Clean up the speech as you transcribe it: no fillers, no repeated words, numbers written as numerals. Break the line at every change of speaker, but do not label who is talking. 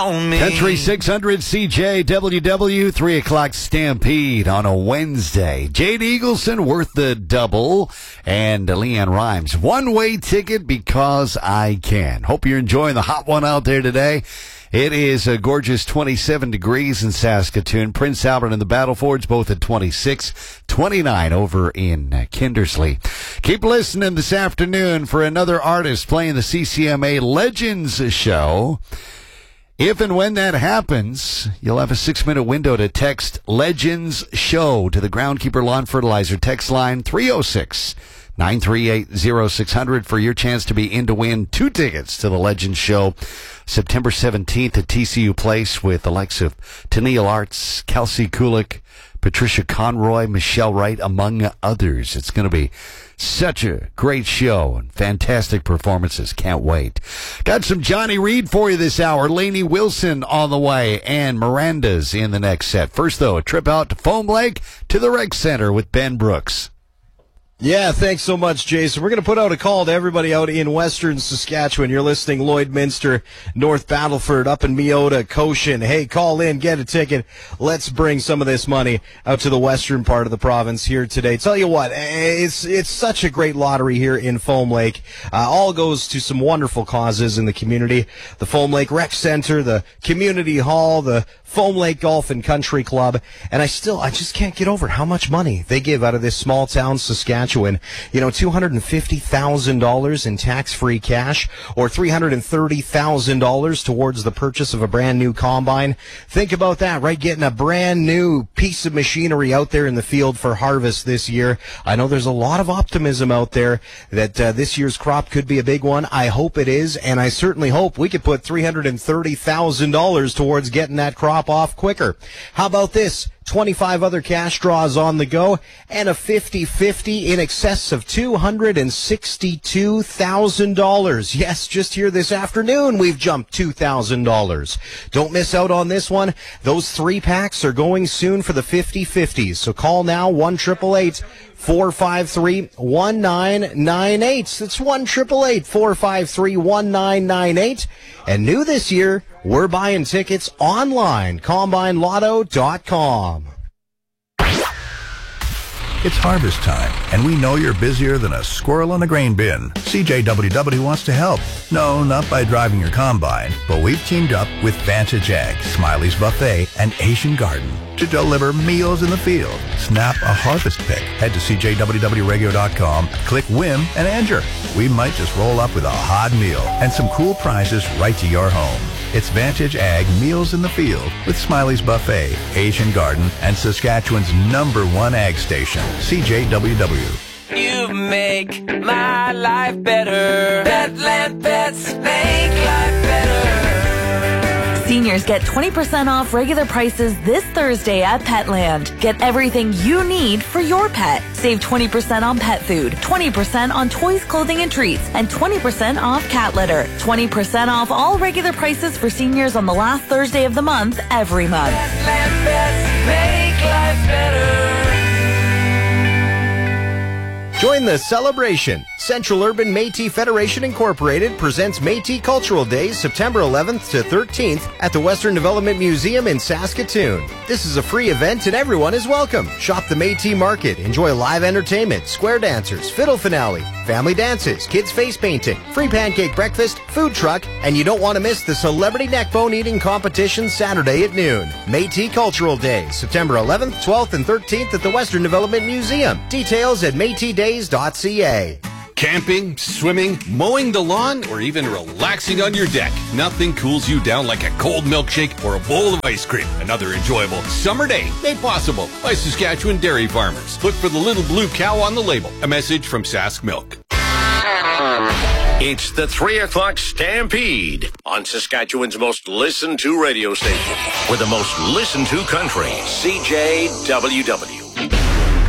on me.
Country 600 CJWW, 3 o'clock Stampede on a Wednesday. Jade Eagleson, Worth the Double, and Leanne Rhymes. One-way ticket because I can. Hope you're enjoying the hot one out there today. It is a gorgeous 27 degrees in Saskatoon. Prince Albert and the Battlefords both at 26, 29 over in Kindersley. Keep listening this afternoon for another artist playing the CCMA Legends show. If and when that happens, you'll have a 6-minute window to text Legends Show to the Groundkeeper Lawn Fertilizer text line 306-938-0600 for your chance to be in to win 2 tickets to the Legends Show September 17th at TCU Place with the likes of Tennille Arts, Kelsey Kulik, Patricia Conroy, Michelle Wright, among others. It's going to be such a great show and fantastic performances. Can't wait. Got some Johnny Reed for you this hour. Lainey Wilson on the way, and Miranda's in the next set. First, though, a trip out to Foam Lake to the Rec Center with Ben Brooks.
Yeah, thanks so much, Jason. We're going to put out a call to everybody out in western Saskatchewan. You're listening Lloydminster, North Battleford, up in Meota, Cochin. Hey, call in, get a ticket. Let's bring some of this money out to the western part of the province here today. Tell you what, it's such a great lottery here in Foam Lake. All goes to some wonderful causes in the community. The Foam Lake Rec Center, the Community Hall, the Foam Lake Golf and Country Club. And I just can't get over how much money they give out of this small town Saskatchewan. You know, $250,000 in tax-free cash or $330,000 towards the purchase of a brand new combine. Think about that, right? Getting a brand new piece of machinery out there in the field for harvest this year. I know there's a lot of optimism out there that this year's crop could be a big one. I hope it is, and I certainly hope we could put $330,000 towards getting that crop off quicker. How about this? 25 other cash draws on the go, and a 50-50 in excess of $262,000. Yes, just here this afternoon, we've jumped $2,000. Don't miss out on this one. Those 3 packs are going soon for the 50-50s. So call now, 1-888-453-1998. That's 1-888-453-1998. And new this year, we're buying tickets online, CombineLotto.com.
It's harvest time, and we know you're busier than a squirrel in a grain bin. CJWW wants to help. No, not by driving your combine, but we've teamed up with Vantage Ag, Smiley's Buffet, and Asian Garden to deliver meals in the field. Snap a harvest pick. Head to CJWWRadio.com, click Win, and enter. We might just roll up with a hot meal and some cool prizes right to your home. It's Vantage Ag Meals in the Field with Smiley's Buffet, Asian Garden, and Saskatchewan's #1 ag station, CJWW.
You make my life better. Petland Pets make life better.
Seniors get 20% off regular prices this Thursday at Petland. Get everything you need for your pet. Save 20% on pet food, 20% on toys, clothing, and treats, and 20% off cat litter. 20% off all regular prices for seniors on the last Thursday of the month every month.
Petland Pets make life better.
Join the celebration. Central Urban Métis Federation Incorporated presents Métis Cultural Days September 11th to 13th at the Western Development Museum in Saskatoon. This is a free event and everyone is welcome. Shop the Métis Market, enjoy live entertainment, square dancers, fiddle finale, family dances, kids face painting, free pancake breakfast, food truck, and you don't want to miss the celebrity neckbone eating competition Saturday at noon. Métis Cultural Days September 11th, 12th, and 13th at the Western Development Museum. Details at métisdays.ca.
Camping, swimming, mowing the lawn, or even relaxing on your deck. Nothing cools you down like a cold milkshake or a bowl of ice cream. Another enjoyable summer day made possible by Saskatchewan dairy farmers. Look for the little blue cow on the label. A message from Sask Milk.
It's the 3 o'clock Stampede on Saskatchewan's most listened to radio station with the most listened to country, CJWW.